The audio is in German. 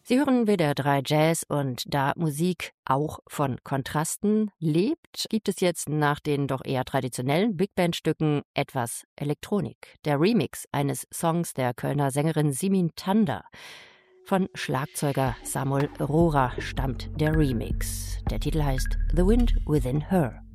Sie hören WDR 3 Jazz und da Musik auch von Kontrasten lebt, gibt es jetzt nach den doch eher traditionellen Big-Band-Stücken etwas Elektronik. Der Remix eines Songs der Kölner Sängerin Simin Tanda. Von Schlagzeuger Samuel Rohrer stammt der Remix. Der Titel heißt The Wind Within Her.